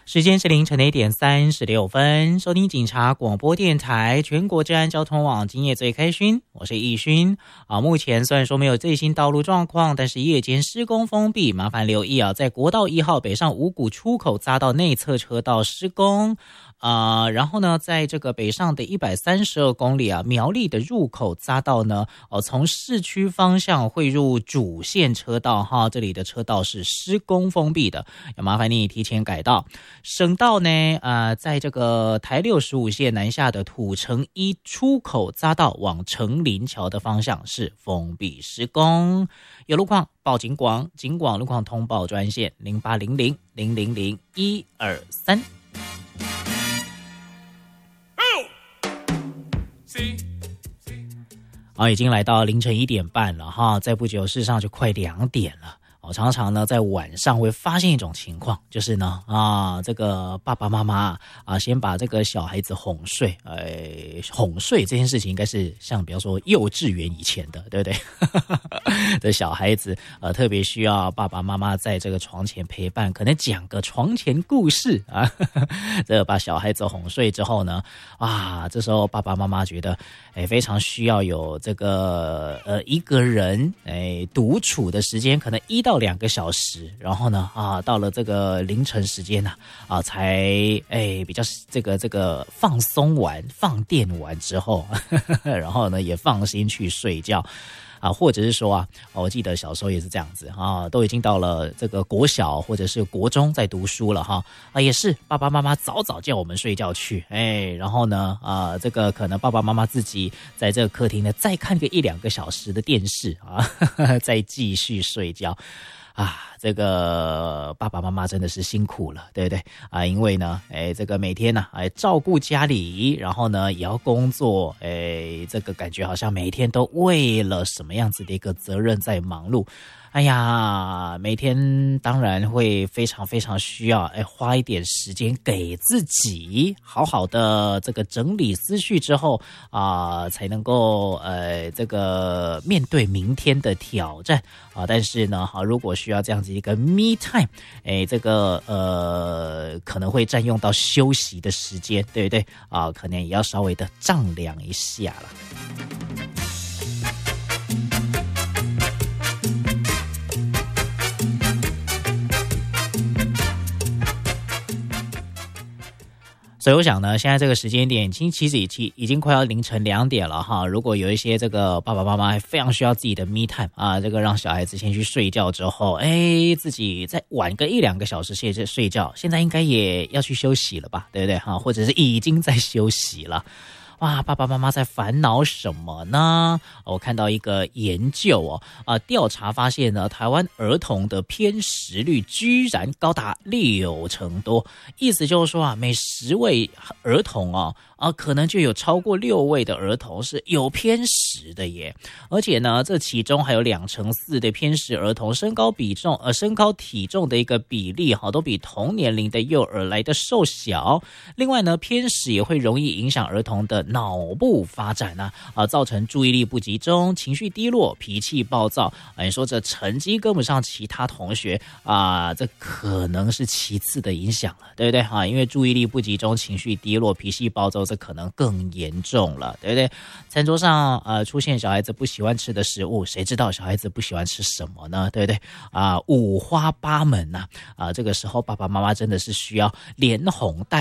时间是凌晨的1:36，收听警察广播电台全国治安交通网，今夜最开勋，我是易勋目前虽然说没有最新道路状况，但是夜间施工封闭，麻烦留意在国道1号北上五股出口匝道内侧车道施工。然后呢，在这个北上的132公里苗栗的入口匝道呢，从市区方向汇入主线车道这里的车道是施工封闭的，要麻烦你提前改道。省道呢，在这个台65线南下的土城1出口匝道往成林桥的方向是封闭施工，有路况报警广路况通报专线0800000123。已经来到凌晨1点半了再不久事实上就快2点了。常常呢在晚上会发现一种情况，就是呢这个爸爸妈妈先把这个小孩子哄睡。哄睡这件事情应该是像比方说幼稚园以前的，对不对？的小孩子特别需要爸爸妈妈在这个床前陪伴，可能讲个床前故事这个把小孩子哄睡之后呢这时候爸爸妈妈觉得非常需要有这个一个人独处的时间，可能1到2个小时，然后呢到了这个凌晨时间才比较这个放松完放电完之后然后呢也放心去睡觉或者是说我记得小时候也是这样子都已经到了这个国小或者是国中在读书了也是爸爸妈妈早早叫我们睡觉去然后呢这个可能爸爸妈妈自己在这个客厅呢再看个1-2个小时的电视再继续睡觉这个爸爸妈妈真的是辛苦了，对不对因为呢这个每天照顾家里，然后呢也要工作这个感觉好像每天都为了什么样子的一个责任在忙碌。每天当然会非常非常需要花一点时间给自己好好的这个整理思绪之后才能够这个面对明天的挑战但是呢如果需要这样子一个 me time 这个可能会占用到休息的时间，对不对可能也要稍微的丈量一下了。所以我想呢，现在这个时间点其实已经快要凌晨2点了如果有一些这个爸爸妈妈还非常需要自己的 me time 这个让小孩子先去睡觉之后自己再晚个1-2个小时睡觉，现在应该也要去休息了吧，对不对或者是已经在休息了。爸爸妈妈在烦恼什么呢？我看到一个研究调查发现呢，台湾儿童的偏食率居然高达60%多，意思就是说每10位儿童可能就有超过6位的儿童是有偏食的耶。而且呢，这其中还有2%的偏食儿童身高体重的一个比例都比同年龄的幼儿来的瘦小。另外呢，偏食也会容易影响儿童的脑部发展造成注意力不集中、情绪低落、脾气暴躁。你说这成绩跟不上其他同学这可能是其次的影响了，对不对因为注意力不集中、情绪低落、脾气暴躁，这可能更严重了，对不对？餐桌上出现小孩子不喜欢吃的食物，谁知道小孩子不喜欢吃什么呢？对不对五花八门这个时候爸爸妈妈真的是需要连哄带